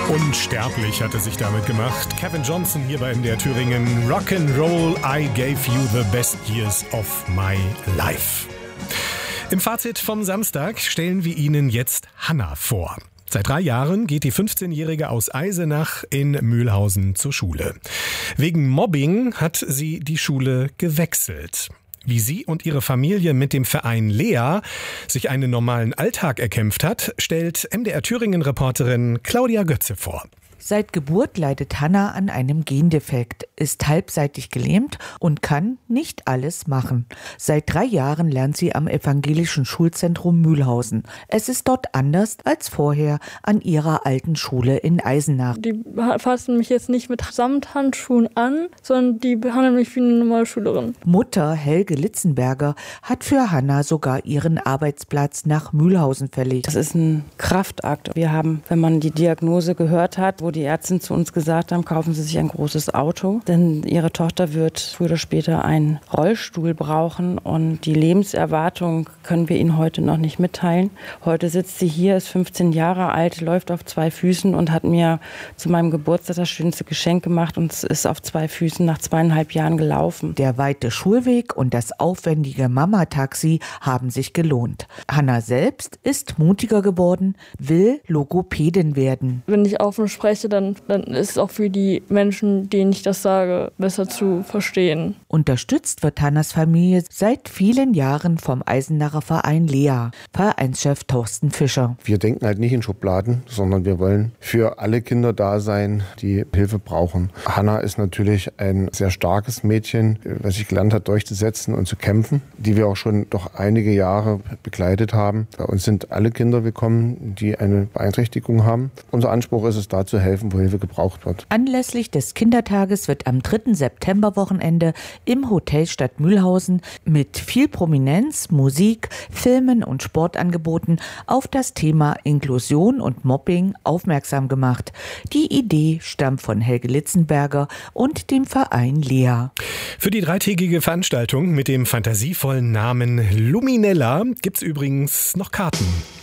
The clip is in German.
Unsterblich hat er sich damit gemacht. Kevin Johnson hier bei MDR Thüringen. Rock'n'Roll, I gave you the best years of my life. Im Fazit vom Samstag stellen wir Ihnen jetzt Hannah vor. Seit 3 Jahren geht die 15-Jährige aus Eisenach in Mühlhausen zur Schule. Wegen Mobbing hat sie die Schule gewechselt. Wie sie und ihre Familie mit dem Verein Lea sich einen normalen Alltag erkämpft hat, stellt MDR Thüringen-Reporterin Claudia Götze vor. Seit Geburt leidet Hannah an einem Gendefekt, ist halbseitig gelähmt und kann nicht alles machen. Seit 3 Jahren lernt sie am evangelischen Schulzentrum Mühlhausen. Es ist dort anders als vorher an ihrer alten Schule in Eisenach. Die fassen mich jetzt nicht mit Samthandschuhen an, sondern die behandeln mich wie eine normale Schülerin. Mutter Helge Litzenberger hat für Hannah sogar ihren Arbeitsplatz nach Mühlhausen verlegt. Das ist ein Kraftakt. Wir haben, wenn man die Diagnose gehört hat, wo die Ärzte zu uns gesagt haben, kaufen Sie sich ein großes Auto, denn Ihre Tochter wird früher oder später einen Rollstuhl brauchen und die Lebenserwartung können wir Ihnen heute noch nicht mitteilen. Heute sitzt sie hier, ist 15 Jahre alt, läuft auf 2 Füßen und hat mir zu meinem Geburtstag das schönste Geschenk gemacht und ist auf 2 Füßen nach 2,5 Jahren gelaufen. Der weite Schulweg und das aufwendige Mama-Taxi haben sich gelohnt. Hannah selbst ist mutiger geworden, will Logopädin werden. Wenn ich offen spreche, dann ist es auch für die Menschen, denen ich das sage, besser zu verstehen. Unterstützt wird Hannahs Familie seit vielen Jahren vom Eisenacher Verein Lea. Vereinschef Thorsten Fischer. Wir denken halt nicht in Schubladen, sondern wir wollen für alle Kinder da sein, die Hilfe brauchen. Hannah ist natürlich ein sehr starkes Mädchen, was sich gelernt hat, durchzusetzen und zu kämpfen, die wir auch schon doch einige Jahre begleitet haben. Bei uns sind alle Kinder willkommen, die eine Beeinträchtigung haben. Unser Anspruch ist es, da zu helfen, wo Hilfe gebraucht wird. Anlässlich des Kindertages wird am 3. Septemberwochenende im Hotel Stadt Mühlhausen mit viel Prominenz, Musik, Filmen und Sportangeboten auf das Thema Inklusion und Mobbing aufmerksam gemacht. Die Idee stammt von Helge Litzenberger und dem Verein Lea. Für die 3-tägige Veranstaltung mit dem fantasievollen Namen Luminella gibt's übrigens noch Karten.